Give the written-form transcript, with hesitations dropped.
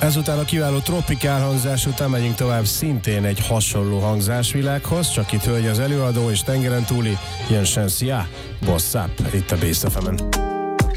Ezután a kiváló tropikál hangzás után megyünk tovább szintén egy hasonló hangzásvilághoz, csak itt hölgy az előadó és tengeren túli Yen Shenxia, Boss Up, itt a Bass FM-en.